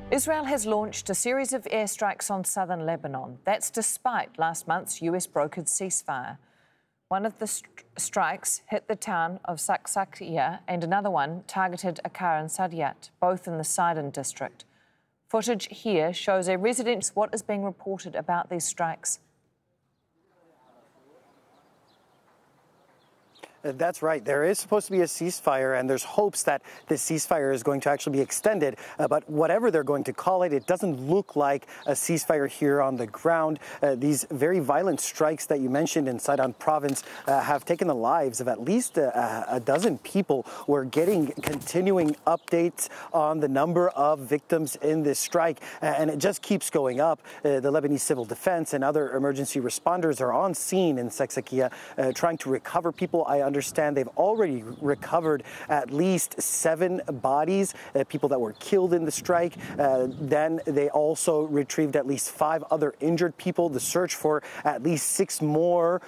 Israel has launched a series of airstrikes on southern Lebanon. That's despite last month's US-brokered ceasefire. One of the strikes hit the town of Saksakia and another one targeted Akkar and Sadiat, both in the Sidon district. Footage here shows a resident. What is being reported about these strikes? That's right. There is supposed to be a ceasefire, and there's hopes that this ceasefire is going to actually be extended. But whatever they're going to call it, it doesn't look like a ceasefire here on the ground. These very violent strikes that you mentioned in Sidon province have taken the lives of at least a dozen people. We're getting continuing updates on the number of victims in this strike, and it just keeps going up. The Lebanese Civil Defense and other emergency responders are on scene in Saksakia trying to recover people. I understand they've already recovered at least 7 bodies, people that were killed in the strike. Then they also retrieved at least 5 other injured people. The search for at least 6 more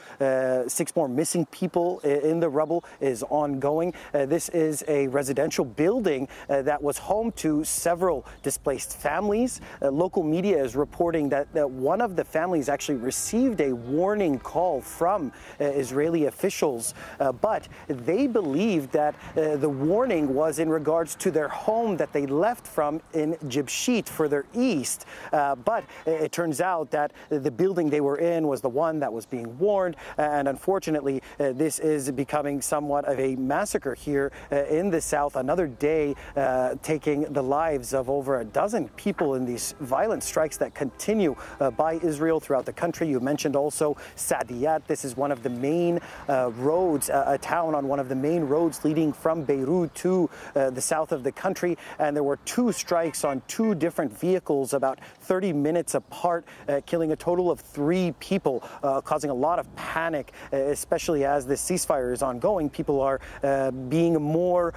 missing people in the rubble is ongoing. This is a residential building that was home to several displaced families. Local media is reporting that one of the families actually received a warning call from Israeli officials, but they believed that the warning was in regards to their home that they left from in Jibshit further east. But it turns out that the building they were in was the one that was being warned. And unfortunately, this is becoming somewhat of a massacre here in the south. Another day taking the lives of over a dozen people in these violent strikes that continue by Israel throughout the country. You mentioned also Sadiat. This is one of the main roads, a town on one of the main roads leading from Beirut to the south of the country. And there were 2 strikes on 2 different vehicles about 30 minutes apart, killing a total of 3 people, causing a lot of panic, especially as this ceasefire is ongoing. People are being more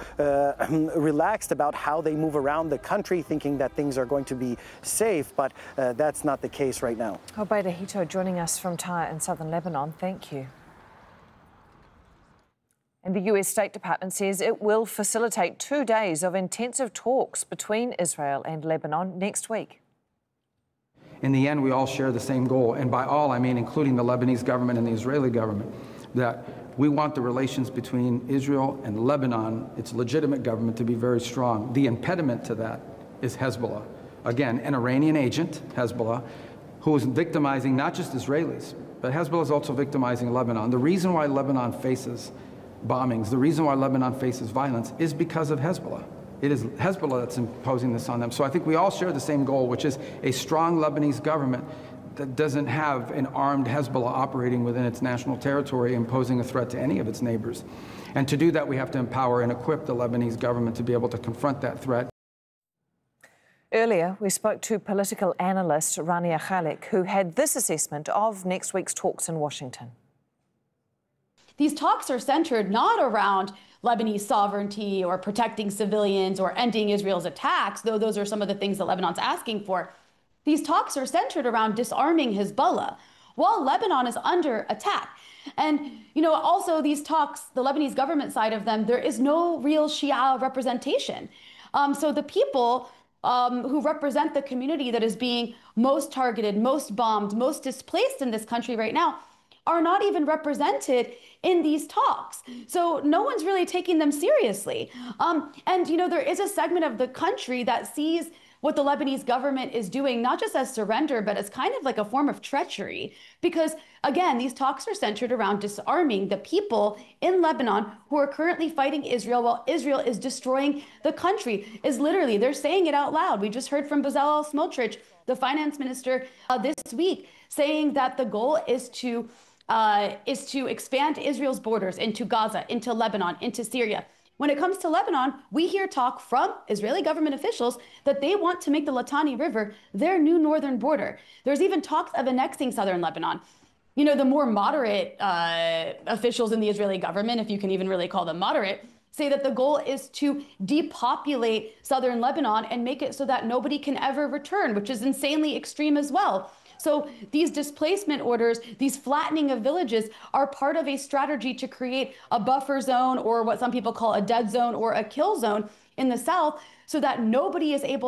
relaxed about how they move around the country, thinking that things are going to be safe, but that's not the case right now. Obaida Hito joining us from Tyre in southern Lebanon. Thank you. And the US State Department says it will facilitate 2 days of intensive talks between Israel and Lebanon next week. In the end, we all share the same goal, and by all I mean including the Lebanese government and the Israeli government, that we want the relations between Israel and Lebanon, its legitimate government, to be very strong. The impediment to that is Hezbollah. Again, an Iranian agent, Hezbollah, who is victimizing not just Israelis, but Hezbollah is also victimizing Lebanon. The reason why Lebanon faces bombings, the reason why Lebanon faces violence is because of Hezbollah. It is Hezbollah that's imposing this on them. So I think we all share the same goal, which is a strong Lebanese government that doesn't have an armed Hezbollah operating within its national territory, imposing a threat to any of its neighbors. And to do that, we have to empower and equip the Lebanese government to be able to confront that threat. Earlier, we spoke to political analyst Rania Khalek, who had this assessment of next week's talks in Washington. These talks are centered not around Lebanese sovereignty or protecting civilians or ending Israel's attacks, though those are some of the things that Lebanon's asking for. These talks are centered around disarming Hezbollah while Lebanon is under attack. And, also these talks, the Lebanese government side of them, there is no real Shia representation. So the people who represent the community that is being most targeted, most bombed, most displaced in this country right now are not even represented in these talks. So no one's really taking them seriously. And there is a segment of the country that sees what the Lebanese government is doing, not just as surrender, but as kind of like a form of treachery. Because again, these talks are centered around disarming the people in Lebanon who are currently fighting Israel while Israel is destroying the country. They're saying it out loud. We just heard from Bezalel Smotrich, the finance minister, this week, saying that the goal is to expand Israel's borders into Gaza, into Lebanon, into Syria. When it comes to Lebanon, we hear talk from Israeli government officials that they want to make the Litani River their new northern border. There's even talks of annexing southern Lebanon. The more moderate officials in the Israeli government, if you can even really call them moderate, say that the goal is to depopulate southern Lebanon and make it so that nobody can ever return, which is insanely extreme as well. So these displacement orders, these flattening of villages are part of a strategy to create a buffer zone, or what some people call a dead zone or a kill zone in the south, so that nobody is able